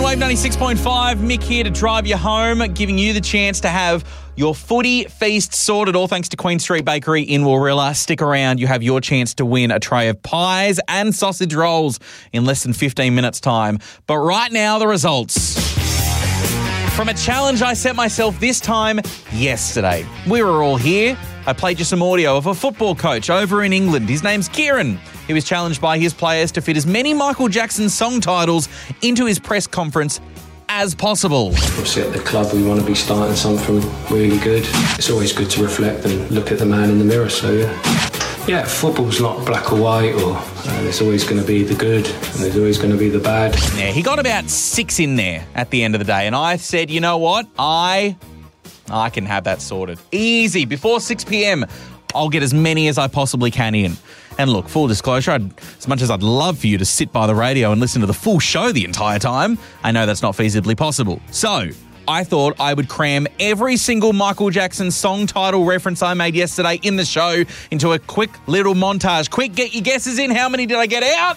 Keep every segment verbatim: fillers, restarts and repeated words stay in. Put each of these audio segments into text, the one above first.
Wave ninety-six point five, Mick here to drive you home, giving you the chance to have your footy feast sorted, all thanks to Queen Street Bakery in Warrilla. Stick around, you have your chance to win a tray of pies and sausage rolls in less than fifteen minutes' time. But right now, the results. From a challenge I set myself this time yesterday. We were all here. I played you some audio of a football coach over in England. His name's Kieran. He was challenged by his players to fit as many Michael Jackson song titles into his press conference as possible. Obviously at the club we want to be starting something really good. It's always good to reflect and look at the man in the mirror, so yeah. Yeah, football's not black or white, or uh, there's always going to be the good and there's always going to be the bad. Yeah, he got about six in there at the end of the day, and I said, you know what, I... I can have that sorted. Easy. Before six p.m, I'll get as many as I possibly can in. And look, full disclosure, I'd, as much as I'd love for you to sit by the radio and listen to the full show the entire time, I know that's not feasibly possible. So I thought I would cram every single Michael Jackson song title reference I made yesterday in the show into a quick little montage. Quick, get your guesses in. How many did I get out?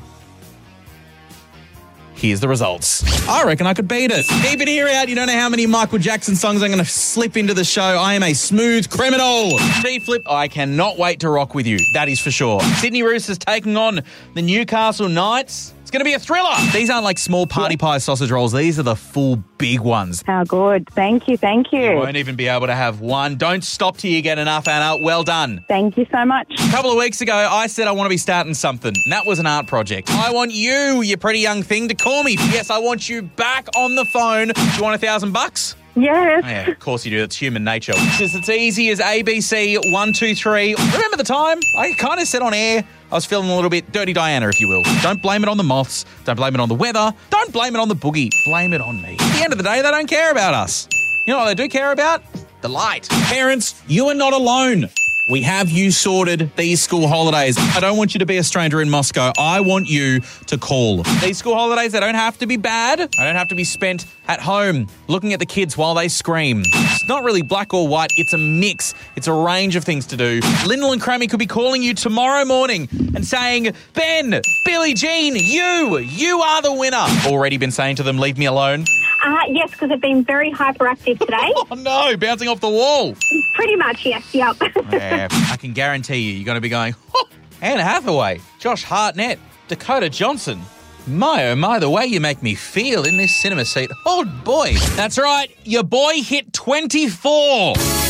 Here's the results. I reckon I could beat it. Keep it here out. You don't know how many Michael Jackson songs I'm going to slip into the show. I am a smooth criminal. T-Flip, I cannot wait to rock with you. That is for sure. Sydney Roosters taking on the Newcastle Knights. It's going to be a thriller. These aren't like small party pie sausage rolls. These are the full big ones. How good. Thank you, thank you. You won't even be able to have one. Don't stop till you get enough, Anna. Well done. Thank you so much. A couple of weeks ago, I said I want to be starting something, and that was an art project. I want you, you pretty young thing, to call me. Yes, I want you back on the phone. Do you want a thousand bucks? Yes. Oh, yeah, of course you do. It's human nature. It's just as easy as A B C, one, two, three. Remember the time? I kind of said on air, I was feeling a little bit Dirty Diana, if you will. Don't blame it on the moths. Don't blame it on the weather. Don't blame it on the boogie. Blame it on me. At the end of the day, they don't care about us. You know what they do care about? The light. Parents, you are not alone. We have you sorted these school holidays. I don't want you to be a stranger in Moscow. I want you to call. These school holidays, they don't have to be bad. I don't have to be spent at home looking at the kids while they scream. It's not really black or white. It's a mix. It's a range of things to do. Lyndall and Crammy could be calling you tomorrow morning and saying, Ben, Billie Jean, you, you are the winner. Already been saying to them, leave me alone. Uh, yes, because I've been very hyperactive today. Oh, no, bouncing off the wall. Pretty much, yes, yep. Yeah, I can guarantee you, you're going to be going, oh, Anne Hathaway, Josh Hartnett, Dakota Johnson. My, oh my, the way you make me feel in this cinema seat. Oh, boy. That's right, your boy hit twenty-four.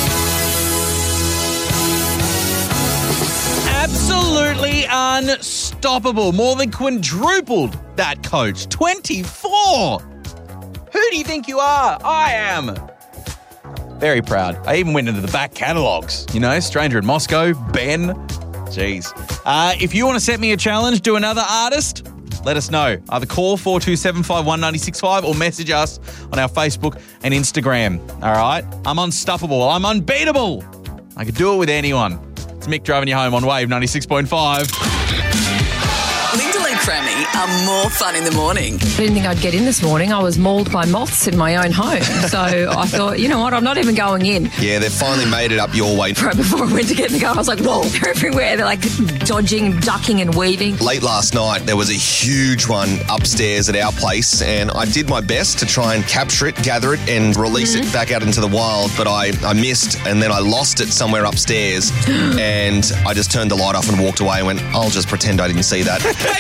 Absolutely unstoppable. More than quadrupled that coach. twenty-four. Who do you think you are? I am. Very proud. I even went into the back catalogues. You know, Stranger in Moscow, Ben. Jeez. Uh, if you want to set me a challenge, do another artist, let us know. Either call four two seven five one nine six five or message us on our Facebook and Instagram. All right? I'm unstoppable. I'm unbeatable. I could do it with anyone. It's Mick driving you home on Wave ninety-six point five. Lyndall and Crammy are more fun in the morning. I didn't think I'd get in this morning. I was mauled by moths in my own home. So I thought, you know what, I'm not even going in. Yeah, they've finally made it up your way. Right before I went to get in the car, I was like, whoa, they're everywhere. They're like dodging, ducking and weaving. Late last night, there was a huge one upstairs at our place, and I did my best to try and capture it, gather it, and release mm-hmm. it back out into the wild, but I, I missed, and then I lost it somewhere upstairs, and I just turned the light off and walked away and went, I'll just pretend I didn't see that.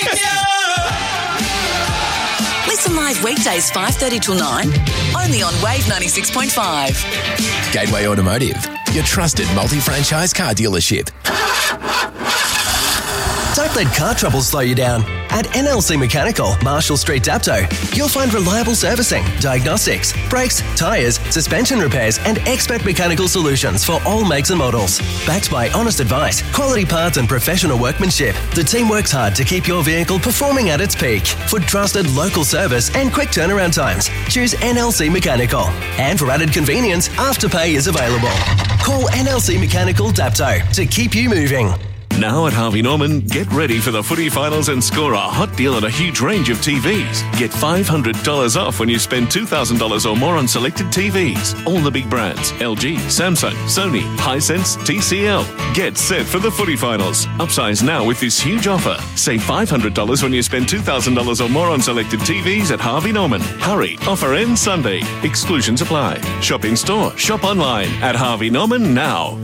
Listen live weekdays five thirty till nine, only on Wave ninety-six point five. Gateway Automotive, your trusted multi-franchise car dealership. Don't let car trouble slow you down. At N L C Mechanical, Marshall Street, Dapto, you'll find reliable servicing, diagnostics, brakes, tyres, suspension repairs and expert mechanical solutions for all makes and models. Backed by honest advice, quality parts and professional workmanship, the team works hard to keep your vehicle performing at its peak. For trusted local service and quick turnaround times, choose N L C Mechanical. And for added convenience, Afterpay is available. Call N L C Mechanical Dapto to keep you moving. Now at Harvey Norman, get ready for the footy finals and score a hot deal on a huge range of T Vs. Get five hundred dollars off when you spend two thousand dollars or more on selected T Vs. All the big brands, L G, Samsung, Sony, Hisense, T C L. Get set for the footy finals. Upsize now with this huge offer. Save five hundred dollars when you spend two thousand dollars or more on selected T Vs at Harvey Norman. Hurry, offer ends Sunday. Exclusions apply. Shop in store, shop online at Harvey Norman now.